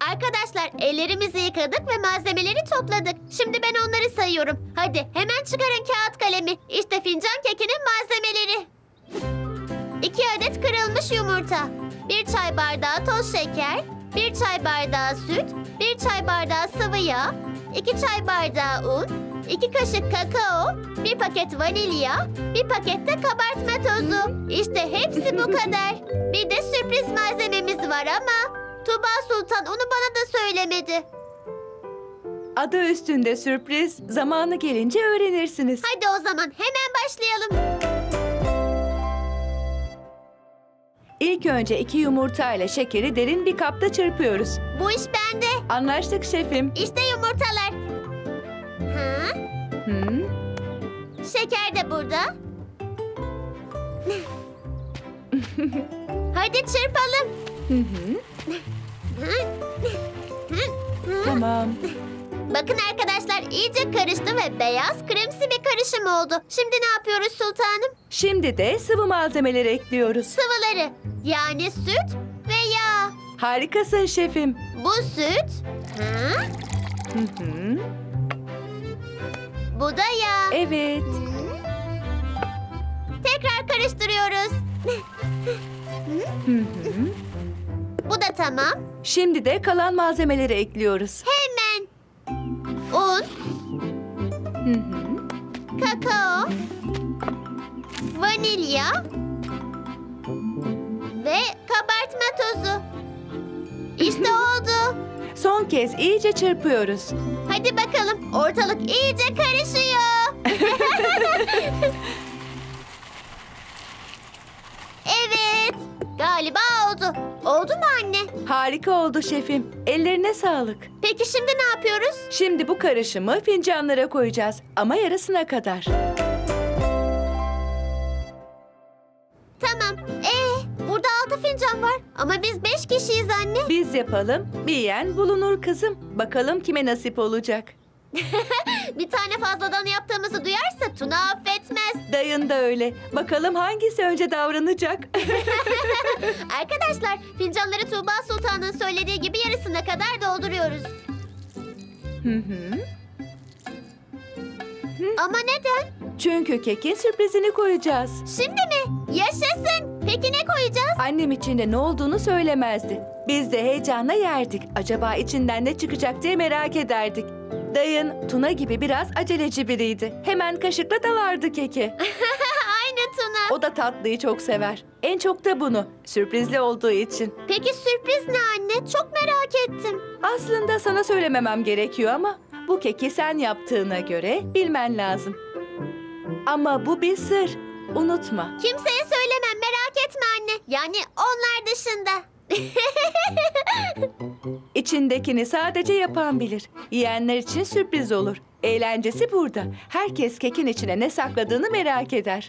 Arkadaşlar ellerimizi yıkadık ve malzemeleri topladık. Şimdi ben onları sayıyorum. Hadi hemen çıkarın kağıt kalemi. İşte fincan kekinin malzemeleri. 2 adet kırılmış yumurta, 1 çay bardağı toz şeker, 1 çay bardağı süt, 1 çay bardağı sıvı yağ, 2 çay bardağı un, 2 kaşık kakao, 1 paket vanilya, 1 paket de kabartma tozu. İşte hepsi bu kadar. Bir de sürpriz malzememiz var ama Tuba Sultan onu bana da söylemedi. Adı üstünde sürpriz. Zamanı gelince öğrenirsiniz. Hadi o zaman hemen başlayalım. İlk önce 2 yumurta ile şekeri derin bir kapta çırpıyoruz. Bu iş bende. Anlaştık şefim. İşte yumurtalar. Ha? Hı? Şeker de burada. Hadi çırpalım. Hı hı. Tamam. Bakın arkadaşlar iyice karıştı ve beyaz kremsi bir karışım oldu. Şimdi ne yapıyoruz sultanım? Şimdi de sıvı malzemeleri ekliyoruz. Sıvıları yani süt ve yağ. Harikasın şefim. Bu süt. Ha? Hı hı. Bu da yağ. Evet. Tekrar karıştırıyoruz. Hı hı. Bu da tamam. Şimdi de kalan malzemeleri ekliyoruz. Hemen. Un, Hı hı. kakao, vanilya ve kabartma tozu. İşte oldu. Son kez iyice çırpıyoruz. Hadi bakalım. Ortalık iyice karışıyor. Evet. Galiba oldu. Oldu mu anne? Harika oldu şefim. Ellerine sağlık. Peki şimdi ne yapıyoruz? Şimdi bu karışımı fincanlara koyacağız ama yarısına kadar. Tamam. Burada 6 fincan var. Ama biz 5 kişiyiz anne. Biz yapalım, yiyen bulunur kızım. Bakalım kime nasip olacak. Bir tane fazladan yaptığımızı duyarsa Tuna affetmez. Dayın da öyle. Bakalım hangisi önce davranacak. Arkadaşlar fincanları Tuğba Sultan'ın söylediği gibi yarısına kadar dolduruyoruz. Hı hı. Ama neden? Çünkü kekin sürprizini koyacağız. Şimdi mi? Yaşasın. Peki ne koyacağız? Annem içinde ne olduğunu söylemezdi. Biz de heyecanla yerdik. Acaba içinden ne çıkacak diye merak ederdik. Dayın Tuna gibi biraz aceleci biriydi. Hemen kaşıkla dalardı keki. Aynı Tuna. O da tatlıyı çok sever. En çok da bunu. Sürprizli olduğu için. Peki sürpriz ne anne? Çok merak ettim. Aslında sana söylememem gerekiyor ama bu keki sen yaptığına göre bilmen lazım. Ama bu bir sır. Unutma. Kimseye söylemem merak etme anne. Yani onlar dışında. İçindekini sadece yapan bilir. Yiyenler için sürpriz olur. Eğlencesi burada. Herkes kekin içine ne sakladığını merak eder.